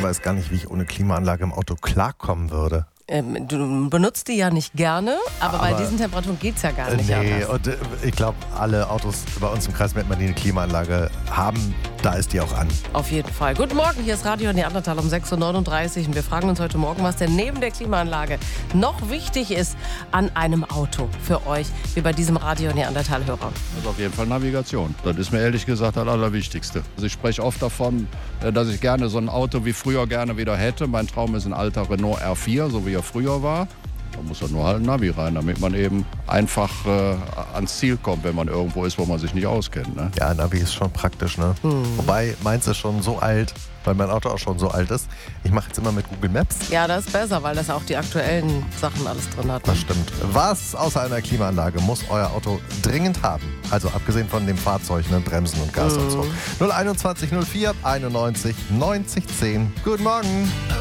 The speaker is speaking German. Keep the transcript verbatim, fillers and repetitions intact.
weiß gar nicht, wie ich ohne Klimaanlage im Auto klarkommen würde. Ähm, du benutzt die ja nicht gerne, aber, aber bei diesen Temperaturen geht es ja gar nicht nee, anders. Und äh, ich glaube, alle Autos bei uns im Kreis Mettmann, die eine Klimaanlage haben, da ist die auch an. Auf jeden Fall. Guten Morgen, hier ist Radio Neandertal um sechs Uhr neununddreißig und wir fragen uns heute Morgen, was denn neben der Klimaanlage noch wichtig ist an einem Auto für euch, wie bei diesem Radio Neandertal-Hörer. Das ist auf jeden Fall Navigation. Das ist mir ehrlich gesagt das Allerwichtigste. Also ich spreche oft davon, dass ich gerne so ein Auto wie früher gerne wieder hätte. Mein Traum ist ein alter Renault R vier, so wie er früher war. Da muss dann nur halt ein Navi rein, damit man eben einfach äh, ans Ziel kommt, wenn man irgendwo ist, wo man sich nicht auskennt. Ne? Ja, Navi ist schon praktisch, ne? Hm. Wobei, meins ist schon so alt, weil mein Auto auch schon so alt ist. Ich mache jetzt immer mit Google Maps. Ja, das ist besser, weil das auch die aktuellen Sachen alles drin hat. Das stimmt. Was außer einer Klimaanlage muss euer Auto dringend haben? Also abgesehen von dem Fahrzeug, ne, Bremsen und Gas hm. und so. null einundzwanzig null vier einundneunzig neunzig zehn. Guten Morgen.